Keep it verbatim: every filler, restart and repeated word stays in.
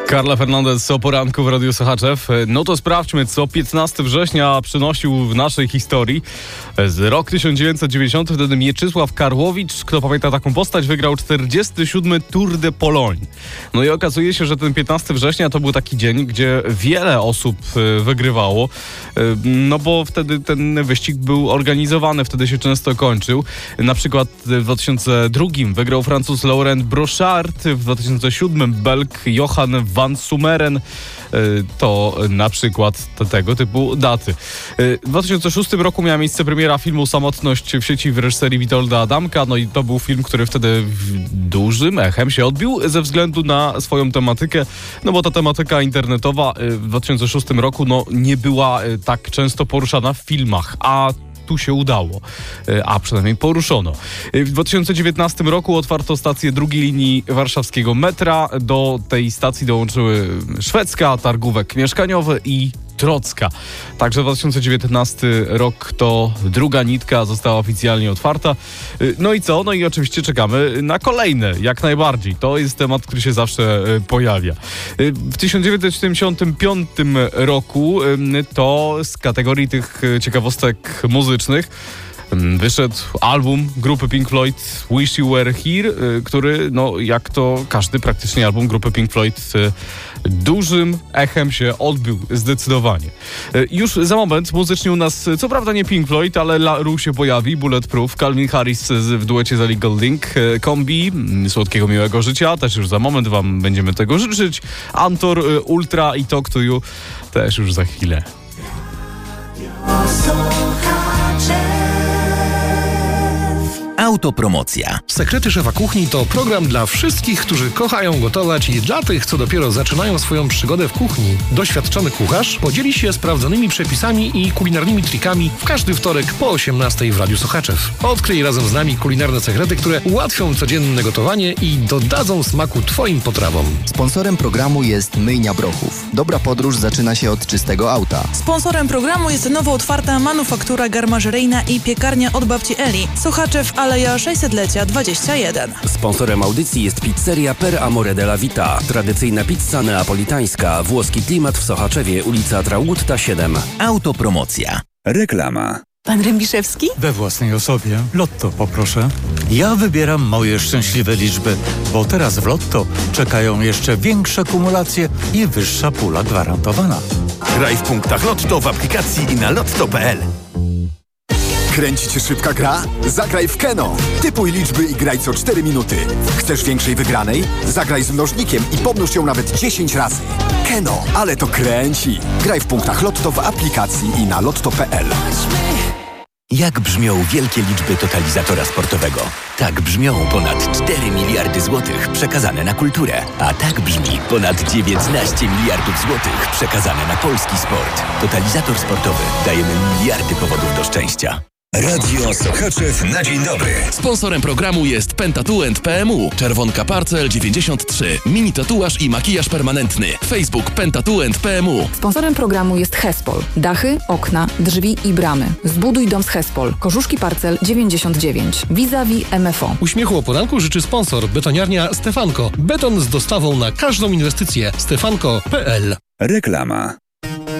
Carla Fernandez o poranku w Radiu Sochaczew. No to sprawdźmy, co piętnastego września przynosił w naszej historii. Z rok tysiąc dziewięćset dziewięćdziesiąty, wtedy Mieczysław Karłowicz, kto pamięta taką postać, wygrał czterdziesty siódmy Tour de Pologne. No i okazuje się, że ten piętnastego września to był taki dzień, gdzie wiele osób wygrywało, no bo wtedy ten wyścig był organizowany, wtedy się często kończył. Na przykład w dwa tysiące drugim wygrał Francuz Laurent Brochard, w dwa tysiące siódmym Belg Johan van Sumeren. To na przykład tego typu daty. W dwa tysiące szóstym roku miała miejsce premiera filmu Samotność w sieci w reżyserii Witolda Adamka. No i to był film, który wtedy dużym echem się odbił ze względu na swoją tematykę. No bo ta tematyka internetowa w dwa tysiące szóstym roku no, nie była tak często poruszana w filmach, a tu się udało, a przynajmniej poruszono. W dwa tysiące dziewiętnastym roku otwarto stację drugiej linii warszawskiego metra. Do tej stacji dołączyły Szwedzka, Targówek Mieszkaniowy i Trocka. Także dwa tysiące dziewiętnasty rok to druga nitka została oficjalnie otwarta. No i co? No i oczywiście czekamy na kolejne, jak najbardziej. To jest temat, który się zawsze pojawia. W tysiąc dziewięćset siedemdziesiątym piątym roku to z kategorii tych ciekawostek muzycznych wyszedł album grupy Pink Floyd Wish You Were Here, który, no jak to każdy praktycznie album grupy Pink Floyd, dużym echem się odbił zdecydowanie. Już za moment muzycznie u nas, co prawda nie Pink Floyd, ale La Rue się pojawi, Bulletproof, Calvin Harris w duecie z Illegal Link, Kombi, Słodkiego Miłego Życia, też już za moment wam będziemy tego życzyć, Antor, Ultra i Talk to You też już za chwilę. Autopromocja. Sekrety Szefa Kuchni to program dla wszystkich, którzy kochają gotować i dla tych, co dopiero zaczynają swoją przygodę w kuchni. Doświadczony kucharz podzieli się sprawdzonymi przepisami i kulinarnymi trikami w każdy wtorek po osiemnastej w Radiu Sochaczew. Odkryj razem z nami kulinarne sekrety, które ułatwią codzienne gotowanie i dodadzą smaku Twoim potrawom. Sponsorem programu jest Myjnia Brochów. Dobra podróż zaczyna się od czystego auta. Sponsorem programu jest nowo otwarta manufaktura garmażeryjna i piekarnia od babci Eli. Sochaczew, Aleja sześćsetlecia dwadzieścia jeden. Sponsorem audycji jest pizzeria Per Amore della Vita. Tradycyjna pizza neapolitańska. Włoski klimat w Sochaczewie, ulica Traugutta siedem. Autopromocja. Reklama. Pan Rębiszewski? We własnej osobie. Lotto poproszę. Ja wybieram moje szczęśliwe liczby, bo teraz w Lotto czekają jeszcze większe kumulacje i wyższa pula gwarantowana. Graj w punktach Lotto w aplikacji i na lotto kropka p l. Kręci cię szybka gra? Zagraj w Keno. Typuj liczby i graj co cztery minuty. Chcesz większej wygranej? Zagraj z mnożnikiem i pomnóż ją nawet dziesięć razy. Keno, ale to kręci. Graj w punktach Lotto w aplikacji i na lotto kropka p l. Jak brzmią wielkie liczby totalizatora sportowego? Tak brzmią ponad cztery miliardy złotych przekazane na kulturę. A tak brzmi ponad dziewiętnaście miliardów złotych przekazane na polski sport. Totalizator sportowy. Dajemy miliardy powodów do szczęścia. Radio Sochaczew na dzień dobry. Sponsorem programu jest Pentatuent kropka p m u, Czerwonka Parcel dziewięćdziesiąt trzy, mini tatuaż i makijaż permanentny. Facebook Pentatuent kropka p m u. Sponsorem programu jest Hespol. Dachy, okna, drzwi i bramy. Zbuduj dom z Hespol. Korzuszki Parcel dziewięćdziesiąt dziewięć. Vis-a-vis M F O. Uśmiechu o poranku życzy sponsor betoniarnia Stefanko. Beton z dostawą na każdą inwestycję. stefanko kropka p l. Reklama.